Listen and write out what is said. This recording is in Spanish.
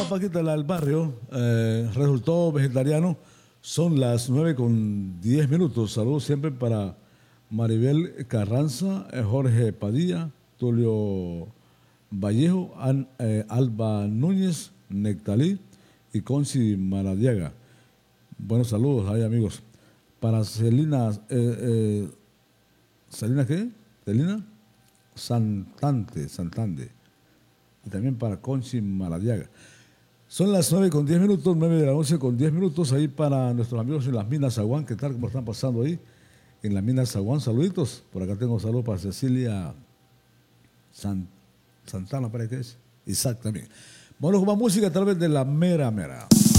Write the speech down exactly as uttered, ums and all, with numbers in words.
Paquita, la del barrio, eh, resultó vegetariano. Son las nueve con diez minutos. Saludos siempre para Maribel Carranza, eh, Jorge Padilla, Tulio Vallejo, An, eh, Alba Núñez, Nectalí y Conci Maradiaga. Buenos saludos ahí, amigos. Para Celina, eh, eh, ¿Celina qué? ¿Celina? Santante, Santande. Y también para Conchi Maradiaga. Son las nueve con diez minutos, nueve de la noche con diez minutos, ahí para nuestros amigos en las minas Zaguán. ¿Qué tal? ¿Cómo están pasando ahí? En las minas Zaguán, saluditos. Por acá tengo saludos para Cecilia San, Santana, ¿para qué es? Isaac también. Bueno, con más música a través de la mera mera.